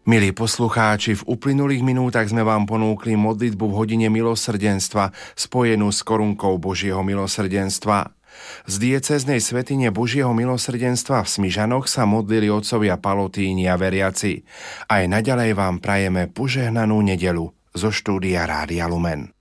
Milí poslucháči, v uplynulých minútach sme vám ponúkli modlitbu v hodine milosrdenstva spojenú s korunkou Božieho milosrdenstva. Z diecéznej svätyne Božieho milosrdenstva v Smižanoch sa modlili otcovia Palotíni a veriaci. Aj naďalej vám prajeme požehnanú nedeľu zo štúdia Rádia Lumen.